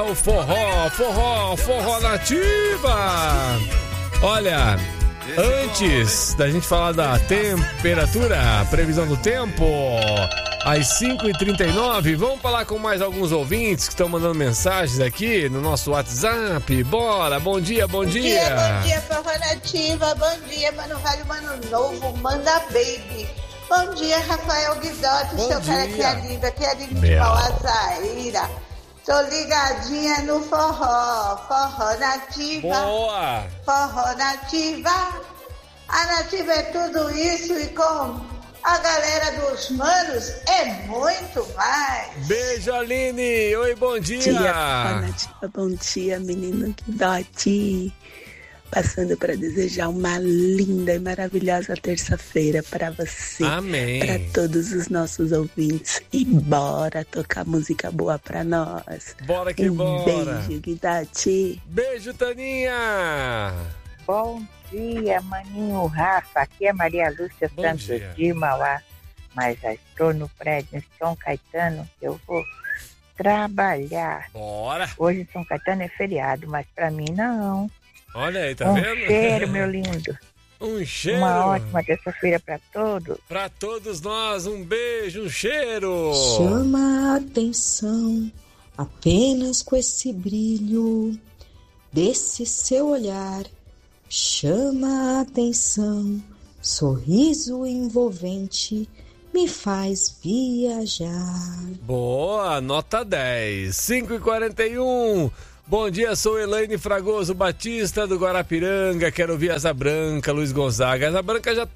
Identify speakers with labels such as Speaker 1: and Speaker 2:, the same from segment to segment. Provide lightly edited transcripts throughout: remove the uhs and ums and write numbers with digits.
Speaker 1: o forró nativa. Olha, antes da gente falar da temperatura, previsão do tempo, às 5h39, vamos falar com mais alguns ouvintes que estão mandando mensagens aqui no nosso WhatsApp. Bora, bom dia.
Speaker 2: Bom dia, forró nativa, bom dia, mano velho, mano novo, manda baby. Bom dia, Rafael Guidotti, seu cara que é lindo de Pauazaíra. Tô ligadinha no forró nativa.
Speaker 1: Boa!
Speaker 2: Forró nativa. A nativa é tudo isso e com a galera dos manos é muito mais.
Speaker 1: Beijo, Aline. Oi, bom dia.
Speaker 3: Bom dia, menino Guidotti. Passando para desejar uma linda e maravilhosa terça-feira para você.
Speaker 1: Amém.
Speaker 3: Para todos os nossos ouvintes. E bora tocar música boa para nós.
Speaker 1: Bora que bora.
Speaker 3: Beijo, Guidotti.
Speaker 1: Beijo, Taninha.
Speaker 4: Bom dia, maninho Rafa. Aqui é Maria Lúcia Santos de Mauá. Mas já estou no prédio em São Caetano. Eu vou trabalhar.
Speaker 1: Bora.
Speaker 4: Hoje em São Caetano é feriado, mas para mim não.
Speaker 1: Olha aí, tá vendo?
Speaker 4: Um cheiro, meu lindo.
Speaker 1: Um cheiro.
Speaker 4: Uma ótima terça-feira pra todos.
Speaker 1: Pra todos nós, um beijo, um cheiro.
Speaker 5: Chama a atenção apenas com esse brilho desse seu olhar. Chama a atenção, sorriso envolvente me faz viajar.
Speaker 1: Boa, nota 10. 5h41. Bom dia, sou Elaine Fragoso Batista do Guarapiranga, quero ouvir Asa Branca, Luiz Gonzaga. Asa Branca já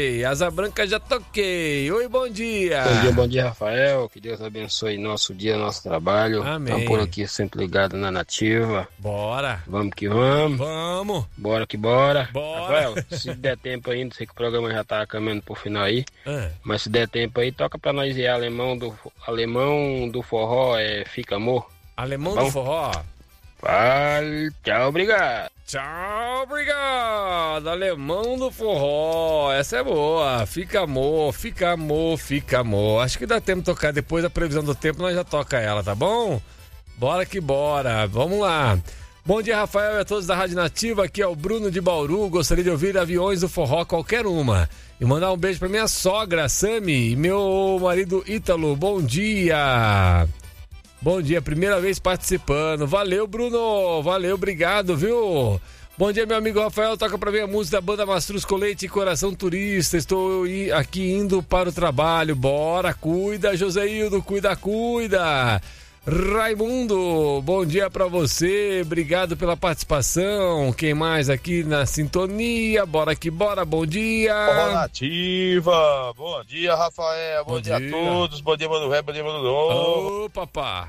Speaker 1: toquei. Oi, bom dia.
Speaker 6: Bom dia, Rafael. Que Deus abençoe nosso dia, nosso trabalho.
Speaker 1: Amém.
Speaker 6: Estamos por aqui sempre ligados na Nativa.
Speaker 1: Bora.
Speaker 6: Vamos que vamos.
Speaker 1: Vamos.
Speaker 6: Bora que bora.
Speaker 1: Bora.
Speaker 6: Rafael, se der tempo ainda, sei que o programa já tá caminhando pro final aí. Mas se der tempo aí, toca pra nós ir alemão do forró, Fica Amor.
Speaker 1: Alemão do forró?
Speaker 6: Vale, tchau, obrigado.
Speaker 1: Tchau, obrigado. Alemão do forró. Essa é boa. Fica amor. Acho que dá tempo de tocar depois da previsão do tempo, nós já toca ela, tá bom? Bora que bora. Vamos lá. Bom dia, Rafael e a todos da Rádio Nativa. Aqui é o Bruno de Bauru. Gostaria de ouvir Aviões do Forró, qualquer uma. E mandar um beijo pra minha sogra, Sami, e meu marido Ítalo. Bom dia. Bom dia, primeira vez participando. Valeu, Bruno. Valeu, obrigado, viu? Bom dia, meu amigo Rafael. Toca pra mim a música da banda Mastruz Colete e Coração Turista. Estou aqui indo para o trabalho. Bora, cuida, Joseildo. Cuida. Raimundo, bom dia pra você. Obrigado pela participação. Quem mais aqui na sintonia? Bora que bora, bom dia.
Speaker 7: Forró Nativa. Bom dia, Rafael. Bom dia a todos. Bom dia, Mano Velho. Bom dia, Mano Novo.
Speaker 1: Ô, papá.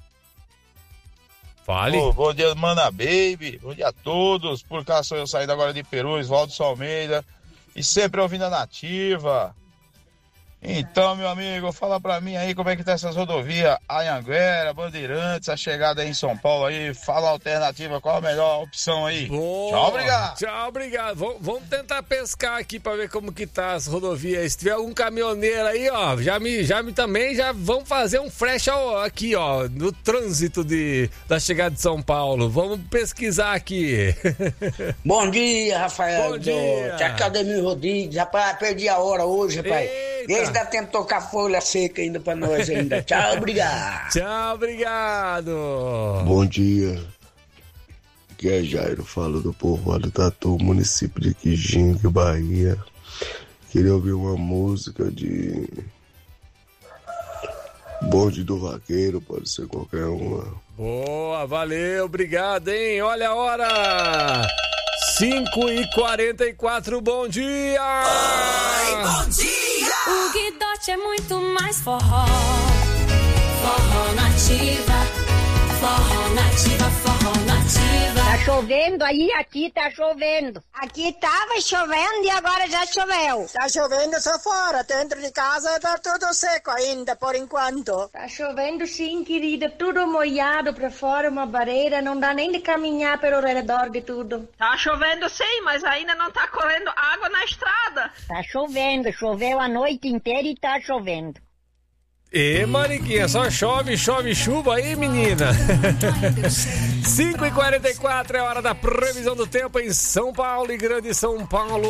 Speaker 1: Fale.
Speaker 7: Bom dia, Mana Baby. Bom dia a todos. Por cá sou eu saindo agora de Peru, Oswaldo Almeida. E sempre ouvindo a Nativa. Então, meu amigo, fala pra mim aí como é que tá essas rodovias, Anhanguera, Bandeirantes, a chegada aí em São Paulo aí, fala a alternativa, qual a melhor opção aí?
Speaker 1: Boa. Tchau, obrigado. Vamos tentar pescar aqui pra ver como que tá as rodovias. Se tiver algum caminhoneiro aí, ó, já vamos fazer um flash aqui, ó, no trânsito da chegada de São Paulo. Vamos pesquisar aqui.
Speaker 8: Bom dia, Rafael.
Speaker 1: Bom dia.
Speaker 8: Aqui é o Ademir Rodrigues. Rapaz, perdi a hora hoje, rapaz. Eita. Dá tempo de tocar folha seca ainda pra nós ainda. Tchau, obrigado.
Speaker 1: Tchau, obrigado.
Speaker 9: Bom dia. Aqui é Jairo, falo do povoado Tatu, município de Quijingue, Bahia. Queria ouvir uma música de Bonde do Vaqueiro, pode ser qualquer uma.
Speaker 1: Boa, valeu, obrigado, hein? Olha a hora. 5h44, bom dia!
Speaker 10: Oi, bom dia! O Guidotti é muito mais forró. Forró nativa, forró nativa, forró nativa.
Speaker 11: Tá chovendo aí, aqui tá chovendo. Aqui tava chovendo e agora já choveu.
Speaker 12: Tá chovendo só fora, dentro de casa tá tudo seco ainda, por enquanto.
Speaker 13: Tá chovendo sim, querida, tudo molhado pra fora, uma barreira, não dá nem de caminhar pelo redor de tudo.
Speaker 14: Tá chovendo sim, mas ainda não tá correndo água na estrada.
Speaker 11: Tá chovendo, choveu a noite inteira e tá chovendo.
Speaker 1: Mariquinha, só chove, chuva aí, menina. 5h44 é hora da previsão do tempo em São Paulo e Grande São Paulo.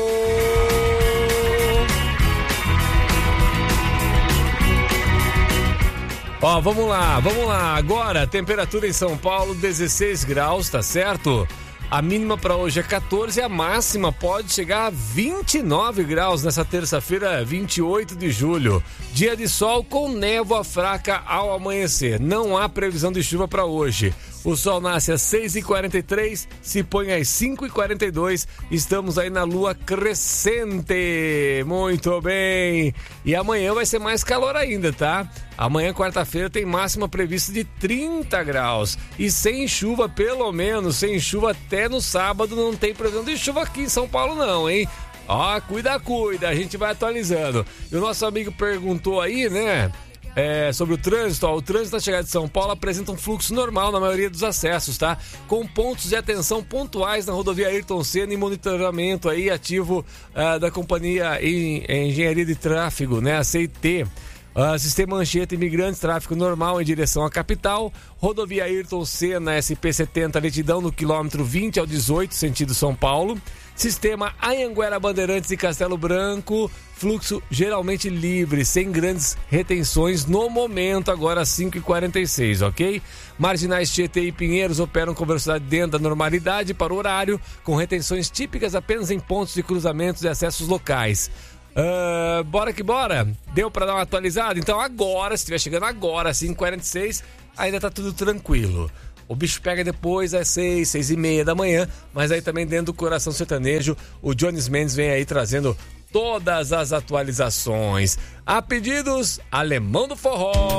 Speaker 1: Ó, vamos lá. Agora, temperatura em São Paulo, 16 graus, tá certo? A mínima para hoje é 14 e a máxima pode chegar a 29 graus nessa terça-feira, 28 de julho. Dia de sol com névoa fraca ao amanhecer. Não há previsão de chuva para hoje. O sol nasce às 6h43, se põe às 5h42. Estamos aí na lua crescente. Muito bem. E amanhã vai ser mais calor ainda, tá? Amanhã, quarta-feira, tem máxima prevista de 30 graus. E sem chuva, pelo menos, sem chuva até no sábado, não tem previsão de chuva aqui em São Paulo não, hein? Ó, cuida, a gente vai atualizando. E o nosso amigo perguntou aí, né? Sobre o trânsito, ó, o trânsito na chegada de São Paulo apresenta um fluxo normal na maioria dos acessos, tá? Com pontos de atenção pontuais na rodovia Ayrton Senna e monitoramento aí ativo da Companhia em Engenharia de Tráfego, né? A CIT. Sistema Anchieta Imigrantes, tráfego normal em direção à capital. Rodovia Ayrton Senna, SP70, lentidão no quilômetro 20 ao 18, sentido São Paulo. Sistema Anhanguera Bandeirantes e Castelo Branco, fluxo geralmente livre, sem grandes retenções no momento, agora 5h46, ok? Marginais Tietê e Pinheiros operam com velocidade dentro da normalidade para o horário, com retenções típicas apenas em pontos de cruzamentos e acessos locais. Bora que bora? Deu pra dar uma atualizada? Então agora, se estiver chegando agora, 5h46, ainda tá tudo tranquilo. O bicho pega depois às 6h30 da manhã, mas aí também dentro do Coração Sertanejo, o Jones Mendes vem aí trazendo todas as atualizações. A pedidos, Alemão do Forró.